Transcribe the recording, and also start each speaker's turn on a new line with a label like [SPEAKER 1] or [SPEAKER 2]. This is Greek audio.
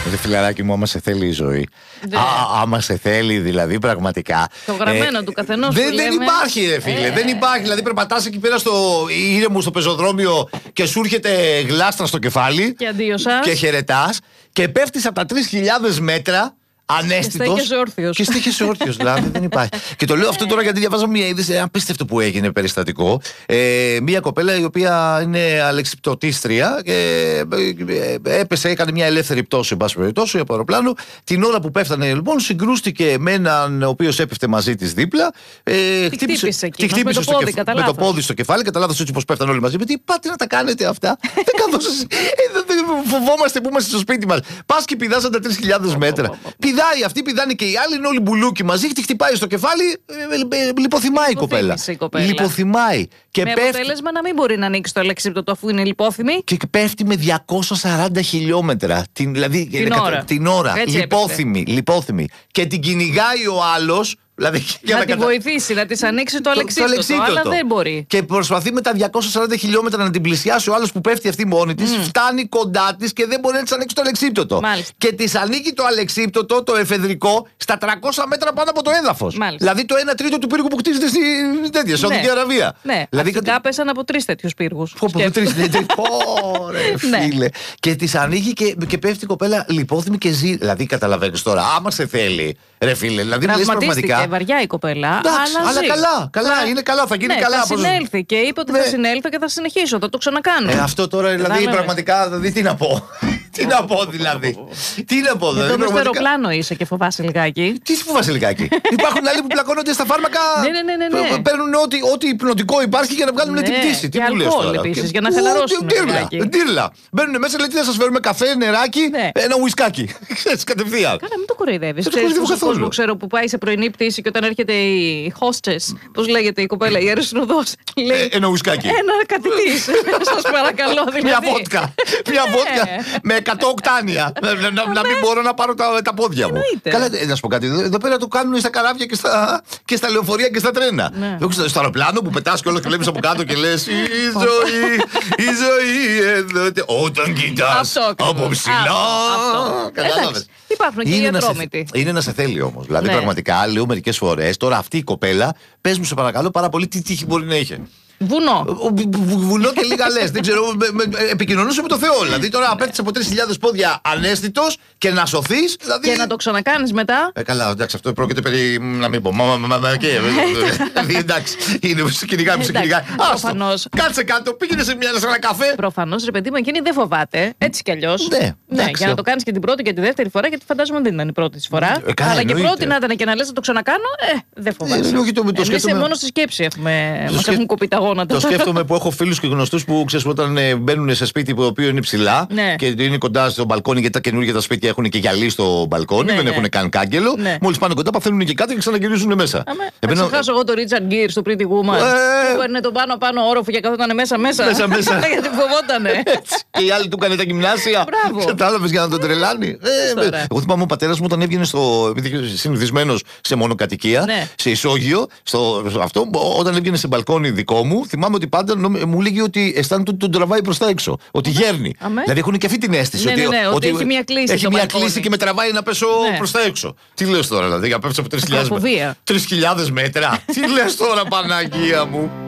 [SPEAKER 1] Ρε φιλαράκι μου, άμα σε θέλει η ζωή. Άμα σε θέλει, δηλαδή, πραγματικά.
[SPEAKER 2] Το γραμμένο του καθενός.
[SPEAKER 1] Δεν υπάρχει, ρε φίλε. Δεν υπάρχει. Δηλαδή, περπατάς εκεί πέρα στο ήρεμο, στο πεζοδρόμιο και σου έρχεται γλάστρα στο κεφάλι.
[SPEAKER 2] Και αντίο σας.
[SPEAKER 1] Και χαιρετάς. Και πέφτεις από τα 3.000 μέτρα. Ανέστητος. Και στέκεσαι όρθιος, δηλαδή δεν υπάρχει. Και το λέω αυτό τώρα γιατί διαβάζω μια είδηση, ένα απίστευτο που έγινε περιστατικό. Μια κοπέλα η οποία είναι αλεξιπτωτίστρια έπεσε, έκανε μια ελεύθερη πτώση, εν πάση περιπτώσει, από αεροπλάνο. Την ώρα που πέφτανε, λοιπόν, συγκρούστηκε με έναν ο οποίος έπεφτε μαζί της δίπλα.
[SPEAKER 2] Χτύπησε
[SPEAKER 1] με το πόδι στο κεφάλι, κατά λάθος, έτσι όπως πέφτανε όλοι μαζί. Τι πάτε να τα κάνετε αυτά. Φοβόμαστε που είμαστε στο σπίτι μας. Πας και πηδάς τα 3.000 μέτρα. Πηδάει αυτή, πηδάνε και οι άλλοι, είναι όλοι μπουλούκι μαζί. Τη χτυπάει στο κεφάλι, λιποθυμάει η κοπέλα. Λιποθυμάει. Και
[SPEAKER 2] με αποτέλεσμα να μην μπορεί να ανοίξει το αλεξίπτωτο αφού είναι λιπόθυμη.
[SPEAKER 1] Και πέφτει με 240 χιλιόμετρα. Δηλαδή, την ώρα. Λιπόθυμη. Και την κυνηγάει ο άλλος. Δηλαδή,
[SPEAKER 2] να τη βοηθήσει, να τη ανοίξει το αλεξίπτωτο, αλλά δεν μπορεί.
[SPEAKER 1] Και προσπαθεί με τα 240 χιλιόμετρα να την πλησιάσει ο άλλος που πέφτει αυτή μόνη της. Φτάνει κοντά της και δεν μπορεί να της ανοίξει το αλεξίπτωτο. Και της ανοίγει το αλεξίπτωτο, το εφεδρικό, στα 300 μέτρα πάνω από το έδαφος. Δηλαδή το 1 τρίτο του πύργου που κτίζεται στη Σαουδική Αραβία.
[SPEAKER 2] Ναι, αρχικά πέσαν από 3 τέτοιους πύργους.
[SPEAKER 1] Φίλε. Και της ανοίγει και πέφτει η κοπέλα λιπόθυμη και ζει. Δηλαδή καταλαβαίνεις τώρα, άμα σε θέλει, ρε φίλε, δηλαδή λες πραγματικά.
[SPEAKER 2] Βαριά η κοπέλα.
[SPEAKER 1] Αλλά καλά, είναι καλά, θα γίνει καλά.
[SPEAKER 2] Θα συνέλθει και είπε ότι θα συνέλθω και θα συνεχίσω, θα το ξανακάνω.
[SPEAKER 1] Αυτό τώρα δηλαδή πραγματικά, τι να πω. Τι να πω δηλαδή.
[SPEAKER 2] Εδώ στο αεροπλάνο είσαι και φοβάσαι λιγάκι.
[SPEAKER 1] Τι φοβάσαι λιγάκι. Υπάρχουν άλλοι που πλακώνονται στα φάρμακα.
[SPEAKER 2] Ναι.
[SPEAKER 1] Παίρνουν ό,τι υπνοτικό υπάρχει για να βγάλουν την πτήση.
[SPEAKER 2] Και αλκοόλ επίσης για να χαλαρώσουν.
[SPEAKER 1] Ντύρλα. Μπαίνουν μέσα, λέει τι θα σας φέρουμε, καφέ, νεράκι, ένα ουισκάκι. Ξέρεις, κατευθείαν.
[SPEAKER 2] Καλά, μην το κοροϊδεύεις. Ξέρω που πάει σε πρωινή πτήση και όταν έρχεται η hostess, πώς λέγεται η κοπέλα, η αεροσυνοδός.
[SPEAKER 1] Ένα ουισκάκι.
[SPEAKER 2] Ένα κάτι της. Σας παρακαλώ, δηλαδή.
[SPEAKER 1] Μια βότκα με 100 οκτάνια. Να μην μπορώ να πάρω τα πόδια μου. Καλά, να σου πω κάτι. Εδώ πέρα το κάνουν στα καράβια και στα λεωφορεία και στα τρένα. Στο αεροπλάνο που πετάς και όλο και βλέπεις από κάτω και λες η ζωή εδώ. Όταν κοιτάς από ψηλά. Κατάλαβες.
[SPEAKER 2] Υπάρχουν και οι ατρόμητοι.
[SPEAKER 1] Είναι να σε θέλει όμως. Δηλαδή πραγματικά λέω μερικές φορές, τώρα αυτή η κοπέλα, πες μου σε παρακαλώ πάρα πολύ τι τύχη μπορεί να είχε. Βουνό και λίγα λες. Δεν ξέρω, επικοινωνούσε με το Θεό. Δηλαδή τώρα απέκτησε από 3.000 πόδια ανέστητος και να σωθείς. Δηλαδή...
[SPEAKER 2] Και να το ξανακάνεις μετά.
[SPEAKER 1] Καλά, εντάξει, αυτό πρόκειται περί. Να μην πω. Δηλαδή εντάξει. Είναι κυνηγάει.
[SPEAKER 2] Προφανώς.
[SPEAKER 1] Κάτσε κάτω, πήγαινε σε ένα καφέ.
[SPEAKER 2] Προφανώς, ρε παιδί μου, εκείνη δεν φοβάται. Έτσι κι αλλιώς. Ναι, για να το κάνεις και την πρώτη και τη δεύτερη φορά, γιατί φαντάζομαι δεν ήταν η πρώτη τη φορά. Αλλά και πρώτη να ήταν και να λες να το ξανακάνω, δεν φοβάσαι. Εμείς μόνο στη σκέψη μας έχουν κοπεί τα γόνατα.
[SPEAKER 1] Το σκέφτομαι που έχω φίλους και γνωστούς που ξέρεις όταν μπαίνουν σε σπίτι το οποίο είναι ψηλά και είναι κοντά στο μπαλκόνι, γιατί τα καινούργια τα σπίτια έχουν και γυαλί στο μπαλκόνι, δεν έχουν καν κάγκελο. Μόλις πάνε κοντά, παθαίνουν και κάτι και ξαναγυρίζουν μέσα.
[SPEAKER 2] Θα ξεχάσω εγώ το Richard Gere στο Pretty Woman. Που παίρνε τον πάνω όροφο και καθόταν μέσα. Γιατί φοβότανε.
[SPEAKER 1] Και οι άλλοι του έκανε τα γυμνάσια. Κατάλαβες για να τον τρελάνει. Εγώ θυμάμαι ο πατέρας μου όταν έβγαινε συνηθισμένος σε μονοκατοικία, σε ισόγειο, όταν έβγαινε σε μπαλκόνι δικό μου. Θυμάμαι ότι πάντα μου λέγει ότι αισθάνεται ότι τον τραβάει προς τα έξω. Ότι γέρνει. Δηλαδή έχουν και αυτή την αίσθηση.
[SPEAKER 2] Ότι έχει μια κλίση.
[SPEAKER 1] Έχει μια κλίση και με τραβάει να πέσω προς τα έξω. Τι λες τώρα, δηλαδή, για πέφτει από 3.000 μέτρα. Τι λες τώρα, Παναγία μου.